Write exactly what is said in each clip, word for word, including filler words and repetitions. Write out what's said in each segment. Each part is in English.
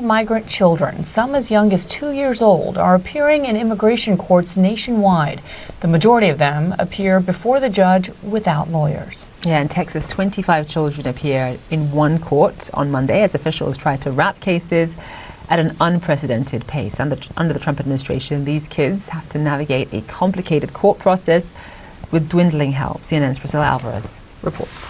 migrant children, some as young as two years old, are appearing in immigration courts nationwide. The majority of them appear before the judge without lawyers. Yeah, in Texas, twenty-five children appeared in one court on Monday as officials tried to wrap cases at an unprecedented pace. Under, under the Trump administration, these kids have to navigate a complicated court process with dwindling help. C N N's Priscilla Alvarez reports.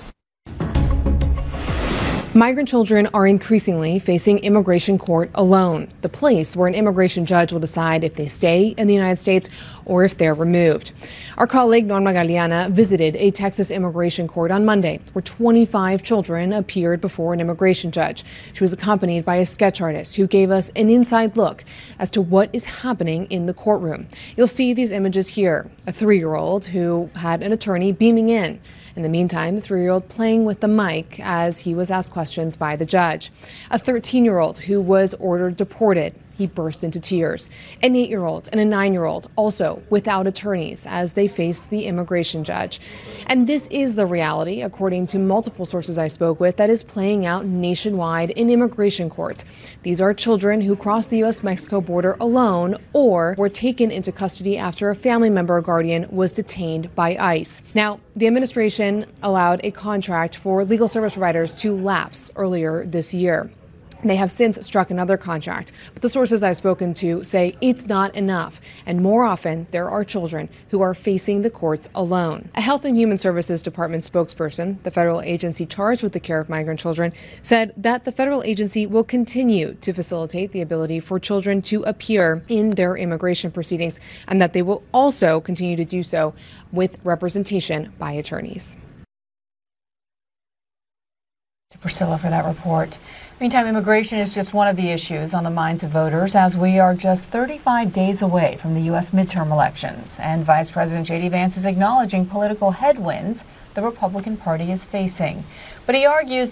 Migrant children are increasingly facing immigration court alone, the place where an immigration judge will decide if they stay in the United States or if they're removed. Our colleague Norma Galeana visited a Texas immigration court on Monday where twenty-five children appeared before an immigration judge. She was accompanied by a sketch artist who gave us an inside look as to what is happening in the courtroom. You'll see these images here, a three-year-old who had an attorney beaming in. In the meantime, the three-year-old playing with the mic as he was asked questions by the judge. A thirteen-year-old who was ordered deported. He burst into tears. An eight-year-old and a nine-year-old also without attorneys as they face the immigration judge. And this is the reality, according to multiple sources I spoke with, that is playing out nationwide in immigration courts. These are children who crossed the U S Mexico border alone or were taken into custody after a family member or guardian was detained by ICE. Now, the administration allowed a contract for legal service providers to lapse earlier this year. They have since struck another contract, but the sources I've spoken to say it's not enough, and more often there are children who are facing the courts alone. A Health and Human Services Department spokesperson, the federal agency charged with the care of migrant children, said that the federal agency will continue to facilitate the ability for children to appear in their immigration proceedings, and that they will also continue to do so with representation by attorneys. To Priscilla for that report. Meantime, immigration is just one of the issues on the minds of voters as we are just thirty-five days away from the U S midterm elections. And Vice President J D Vance is acknowledging political headwinds the Republican Party is facing. But he argues